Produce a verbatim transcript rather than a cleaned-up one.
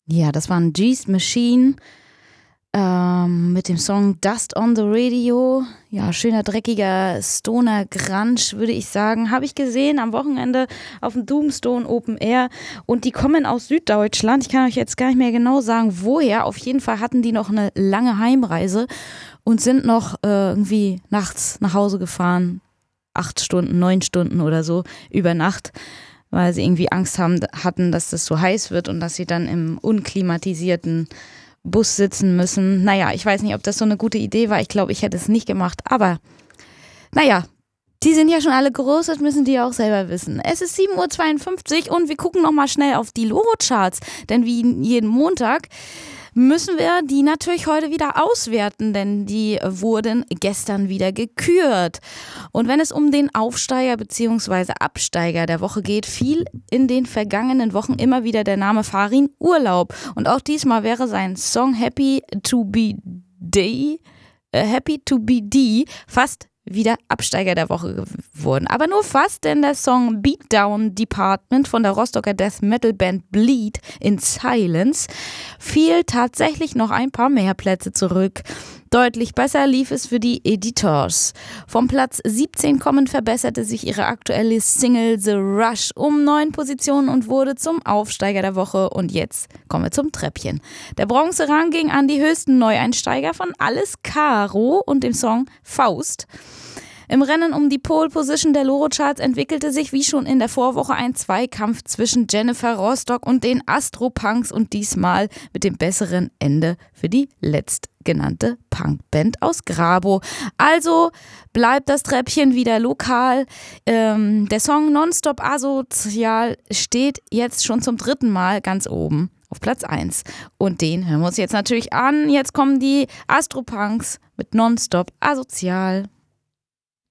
Ja, das war 'n Geest Machine ähm, mit dem Song „Dust on the Radio“. Ja, schöner, dreckiger Stoner-Grunge, würde ich sagen. Habe ich gesehen am Wochenende auf'm Doomstone Open Air und die kommen aus Süddeutschland. Ich kann euch jetzt gar nicht mehr genau sagen, woher. Auf jeden Fall hatten die noch 'ne lange Heimreise und sind noch, äh, irgendwie nachts nach Hause gefahren. acht Stunden, neun Stunden oder so über Nacht, weil sie irgendwie Angst haben hatten, dass das so heiß wird und dass sie dann im unklimatisierten Bus sitzen müssen. Na ja, ich weiß nicht, ob das so 'ne gute Idee war. Ich glaube, ich hätte es nicht gemacht, aber na ja, die sind ja schon alle groß, das müssen die auch selber wissen. Es ist sieben Uhr zweiundfünfzig und wir gucken noch mal schnell auf die Loro-Charts, denn wie jeden Montag müssen wir die natürlich heute wieder auswerten, denn die wurden gestern wieder gekürt. Und wenn es um den Aufsteiger bzw. Absteiger der Woche geht, fiel in den vergangenen Wochen immer wieder der Name Farin Urlaub. Und auch diesmal wäre sein Song Happy to be D, äh, Happy to be D fast wieder Absteiger der Woche geworden. Aber nur fast, denn der Song Beatdown Department von der Rostocker Death Metal Band Bleed in Silence fiel tatsächlich noch ein paar mehr Plätze zurück. Deutlich besser lief es für die Editors. Vom Platz siebzehn kommend verbesserte sich ihre aktuelle Single The Rush um neun Positionen und wurde zum Aufsteiger der Woche. Und jetzt kommen wir zum Treppchen. Der Bronzerang ging an die höchsten Neueinsteiger von Alles Caro und dem Song Faust. Im Rennen um die Pole Position der Loro-Charts entwickelte sich wie schon in der Vorwoche ein Zweikampf zwischen Jennifer Rostock und den Astropunks und diesmal mit dem besseren Ende für die letztgenannte Punkband aus Grabow. Also bleibt das Treppchen wieder lokal. Ähm, der Song Nonstop Asozial steht jetzt schon zum dritten Mal ganz oben auf Platz eins. Und den hören wir uns jetzt natürlich an. Jetzt kommen die Astropunks mit Nonstop Asozial.